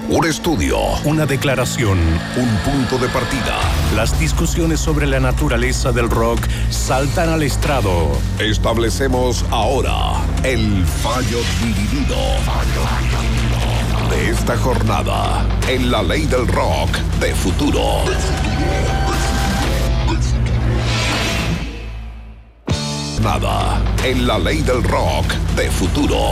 Un estudio, una declaración, un punto de partida. Las discusiones sobre la naturaleza del rock saltan al estrado. Establecemos ahora el fallo dividido de esta jornada en la ley del rock de futuro. Nada en la ley del rock de futuro.